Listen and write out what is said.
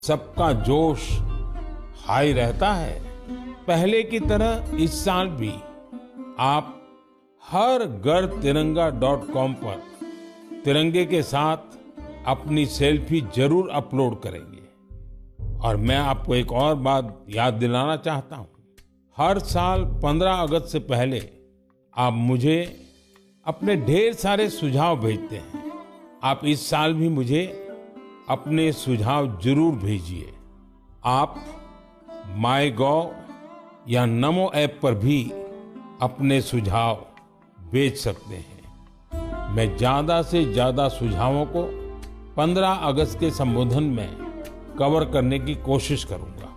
सबका जोश हाई रहता है। पहले की तरह इस साल भी आप हर घर तिरंगा.com पर तिरंगे के साथ अपनी सेल्फी जरूर अपलोड करेंगे। और मैं आपको एक और बात याद दिलाना चाहता हूँ। हर साल 15 अगस्त से पहले आप मुझे अपने ढेर सारे सुझाव भेजते हैं। आप इस साल भी मुझे अपने सुझाव जरूर भेजिए। आप MyGov या नमो ऐप पर भी अपने सुझाव भेज सकते हैं। मैं ज्यादा से ज्यादा सुझावों को 15 अगस्त के संबोधन में कवर करने की कोशिश करूंगा।